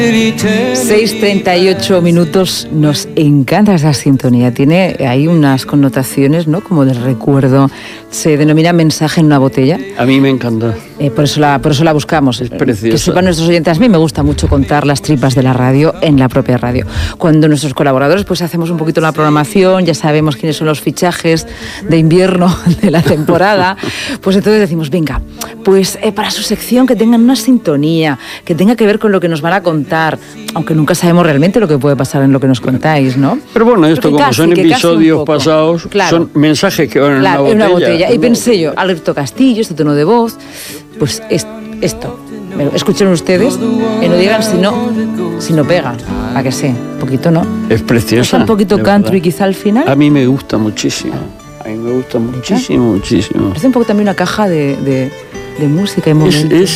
6:38 minutos, nos encanta esa sintonía, tiene ahí unas connotaciones, ¿no? Como del recuerdo, se denomina mensaje en una botella. A mí me encanta. Por eso la buscamos. Es preciosa. Que sepan nuestros oyentes, a mí me gusta mucho contar las tripas de la radio en la propia radio. Cuando nuestros colaboradores pues hacemos un poquito la programación, ya sabemos quiénes son los fichajes de invierno de la temporada, pues entonces decimos, venga, pues para su sección que tengan una sintonía, que tenga que ver con lo que nos van a contar, aunque nunca sabemos realmente lo que puede pasar en lo que nos contáis, ¿no? Pero bueno, esto como son episodios pasados, claro, son mensajes que van en una botella. Y pensé yo, Alberto Castillo, este tono de voz, pues esto. Escuchen ustedes y no digan si no pega. ¿A que sí? Un poquito, ¿no? Es preciosa. Un poquito country quizá al final. A mí me gusta muchísimo. A mí me gusta muchísimo, muchísimo. Parece un poco también una caja de música y momentos.